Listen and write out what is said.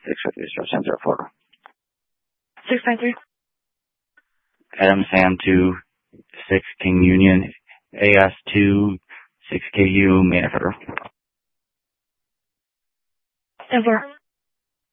650 instruction 04. 693. Adam Sam 2, 6 King Union, AS2, 6KU, Manifester. 10-4.